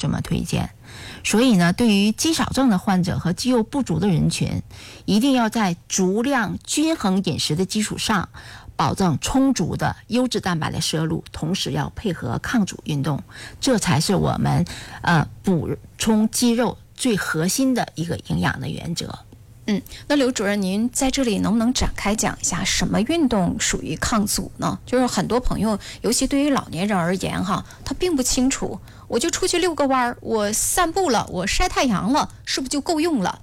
这么推荐。所以呢，对于肌少症的患者和肌肉不足的人群，一定要在足量均衡饮食的基础上，保证充足的优质蛋白的摄入，同时要配合抗阻运动，这才是我们补充肌肉最核心的一个营养的原则。 那刘主任，您在这里能不能展开讲一下，什么运动属于抗阻呢？就是很多朋友，尤其对于老年人而言哈，他并不清楚，我就出去遛个弯，我散步了，我晒太阳了，是不是就够用了？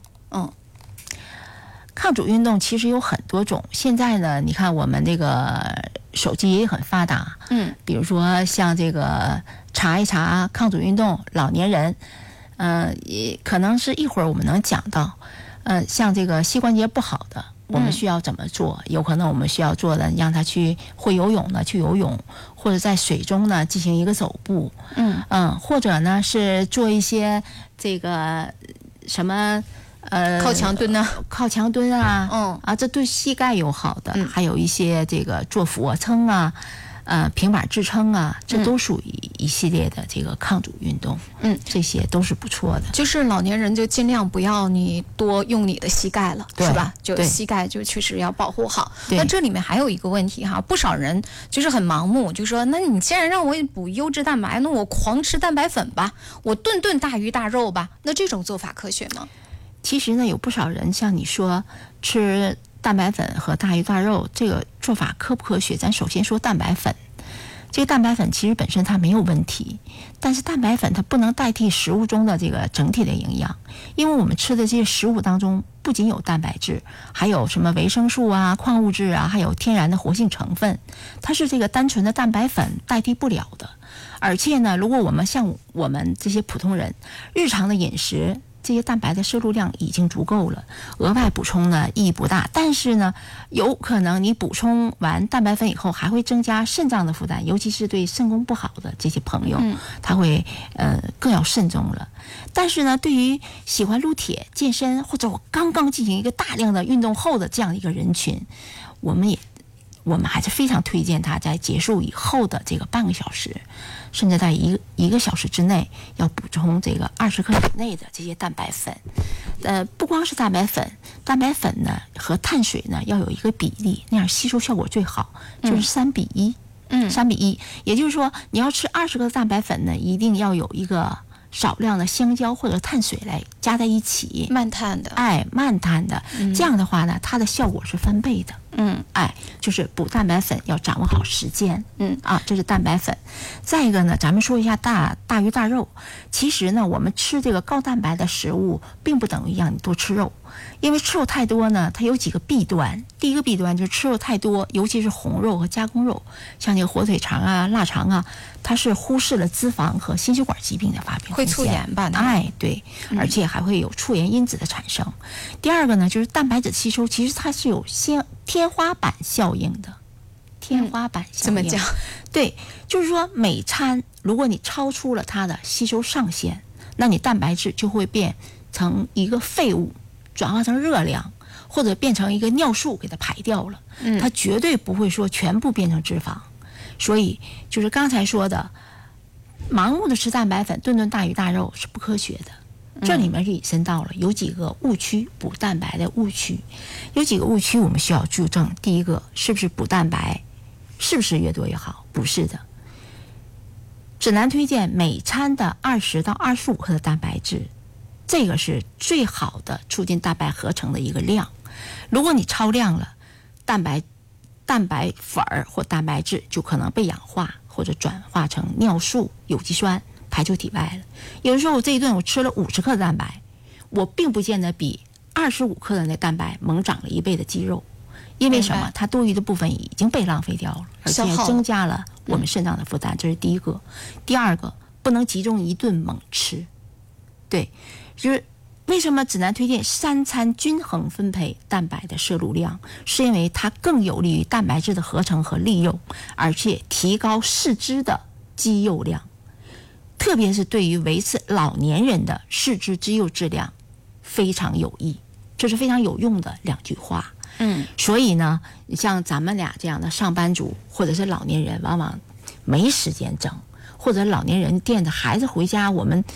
抗阻运动其实有很多种，现在呢，你看我们这个手机也很发达，比如说像这个查一查抗阻运动，老年人，也可能是一会儿我们能讲到。像这个膝关节不好的，我们需要怎么做？有可能我们需要做的，让他去会游泳的去游泳，或者在水中呢进行一个走步，或者呢是做一些这个什么靠墙蹲啊，这对膝盖有好的，还有一些这个做俯卧撑啊。平板支撑啊，这都属于一系列的这个抗阻运动，这些都是不错的。 就是老年人就尽量不要你多用你的膝盖了，是吧？就膝盖就确实要保护好。那这里面还有一个问题哈，不少人就是很盲目，就说那你既然让我补优质蛋白，那我狂吃蛋白粉吧，我顿顿大鱼大肉吧，那这种做法科学吗？ 其实呢，有不少人像你说吃蛋白粉和大鱼大肉这个做法科不科学？咱首先说蛋白粉，这个蛋白粉其实本身它没有问题，但是蛋白粉它不能代替食物中的这个整体的营养，因为我们吃的这些食物当中不仅有蛋白质，还有什么维生素啊、矿物质啊，还有天然的活性成分，它是这个单纯的蛋白粉代替不了的。而且呢，如果我们像我们这些普通人日常的饮食，这些蛋白的摄入量已经足够了，额外补充呢意义不大。但是呢，有可能你补充完蛋白粉以后，还会增加肾脏的负担，尤其是对肾功不好的这些朋友，他会更要慎重了。但是呢，对于喜欢撸铁、健身或者我刚刚进行一个大量的运动后的这样一个人群，我们还是非常推荐他在结束以后的这个半个小时，甚至在一个小时之内要补充这个20克以内的这些蛋白粉。不光是蛋白粉呢和碳水呢要有一个比例，那样吸收效果最好，就是3比1。3比1，也就是说你要吃20克蛋白粉呢，一定要有一个少量的香蕉或者碳水来加在一起， 慢碳的， 这样的话呢，它的效果是翻倍的。就是补蛋白粉要掌握好时间。这是蛋白粉。再一个呢，咱们说一下大鱼大肉。其实呢，我们吃这个高蛋白的食物，并不等于让你多吃肉，因为吃肉太多呢，它有几个弊端。第一个弊端就是吃肉太多，尤其是红肉和加工肉，像这个火腿肠啊、腊肠啊，它是忽视了脂肪和心血管疾病的发病， 会促炎吧？ 对，而且还会有促炎因子的产生。第二个呢，就是蛋白质吸收，其实它是有天花板效应的。 怎么讲？ 对，就是说每餐如果你超出了它的吸收上限，那你蛋白质就会变成一个废物，转化成热量，或者变成一个尿素给它排掉了。它绝对不会说全部变成脂肪。所以就是刚才说的，盲目的吃蛋白粉，顿顿大鱼大肉是不科学的。这里面是引申到了有几个误区，补蛋白的误区，有几个误区我们需要纠正。第一个，是不是补蛋白是不是越多越好？不是的。指南推荐每餐的20到25克的蛋白质，这个是最好的促进蛋白合成的一个量。如果你超量了，蛋白粉或蛋白质就可能被氧化或者转化成尿素、有机酸排出体外了。有的时候我这一顿我吃了50克的蛋白，我并不见得比25克的那蛋白猛长了1倍的肌肉，因为什么？它多余的部分已经被浪费掉了，而且增加了我们肾脏的负担，这是第一个。第二个，不能集中一顿猛吃。对，就是为什么指南推荐3餐均衡分配蛋白的摄入量，是因为它更有利于蛋白质的合成和利用，而且提高四肢的肌肉量，特别是对于维持老年人的四肢肌肉质量非常有益，这是非常有用的2句话。所以呢，像咱们俩这样的上班族或者是老年人，往往没时间整，或者老年人带着孩子回家，我们